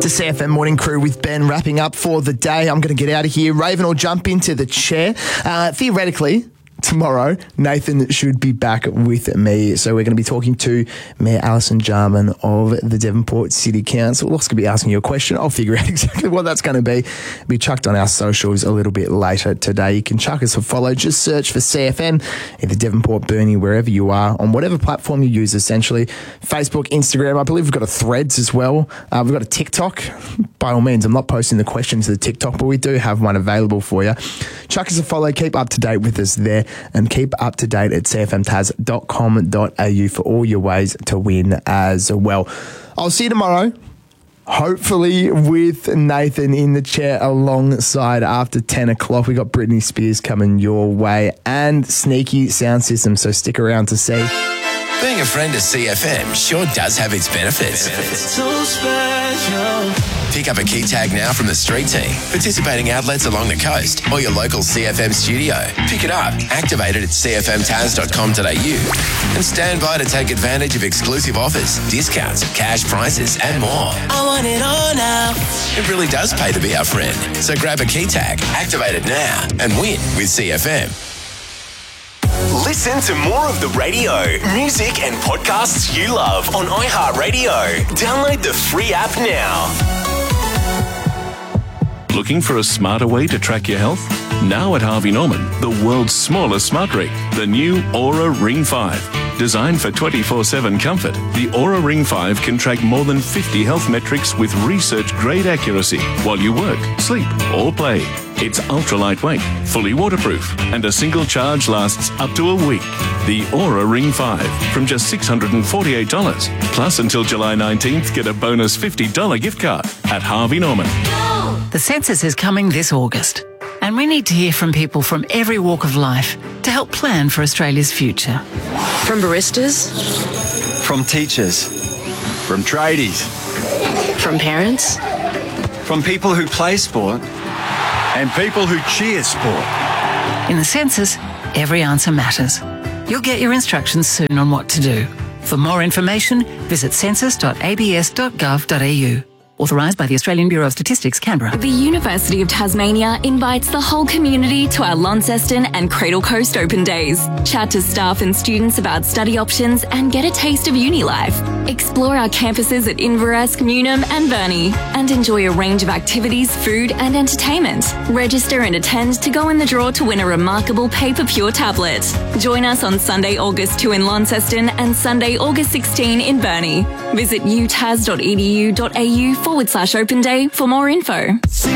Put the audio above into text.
The CFM Morning Crew with Ben wrapping up for the day. I'm going to get out of here. Raven will jump into the chair. Theoretically, tomorrow, Nathan should be back with me. So we're going to be talking to Mayor Alison Jarman of the Devonport City Council. Also going to be asking you a question. I'll figure out exactly what that's going to be. Be chucked on our socials a little bit later today. You can chuck us a follow. Just search for CFM, either Devonport, Burnie, wherever you are, on whatever platform you use, essentially. Facebook, Instagram. I believe we've got a Threads as well. We've got a TikTok. By all means, I'm not posting the questions to the TikTok, but we do have one available for you. Chuck us a follow. Keep up to date with us there. And keep up to date at cfmtaz.com.au for all your ways to win as well. I'll see you tomorrow, hopefully with Nathan in the chair alongside after 10 o'clock. We got Britney Spears coming your way and Sneaky Sound System, so stick around to see. Being a friend of CFM sure does have its benefits. So special. Pick up a key tag now from the street team, participating outlets along the coast, or your local CFM studio. Pick it up, activate it at cfmtaz.com.au, and stand by to take advantage of exclusive offers, discounts, cash prizes, and more. I want it all now. It really does pay to be our friend. So grab a key tag, activate it now, and win with CFM. Listen to more of the radio, music and podcasts you love on iHeartRadio. Download the free app now. Looking for a smarter way to track your health? Now at Harvey Norman, the world's smallest smart ring, the new Aura Ring 5. Designed for 24/7 comfort, the Aura Ring 5 can track more than 50 health metrics with research-grade accuracy while you work, sleep, or play. It's ultra-lightweight, fully waterproof, and a single charge lasts up to a week. The Aura Ring 5 from just $648. Plus, until July 19th, get a bonus $50 gift card at Harvey Norman. The census is coming this August, and we need to hear from people from every walk of life to help plan for Australia's future. From baristas, from teachers, from tradies, from parents, from people who play sport, and people who cheer sport. In the census, every answer matters. You'll get your instructions soon on what to do. For more information, visit census.abs.gov.au. Authorised by the Australian Bureau of Statistics, Canberra. The University of Tasmania invites the whole community to our Launceston and Cradle Coast Open Days. Chat to staff and students about study options and get a taste of uni life. Explore our campuses at Inverasc, Newnham and Burnie and enjoy a range of activities, food and entertainment. Register and attend to go in the draw to win a remarkable Paper Pure tablet. Join us on Sunday, August 2 in Launceston and Sunday, August 16 in Burnie. Visit utas.edu.au/Open Day for more info.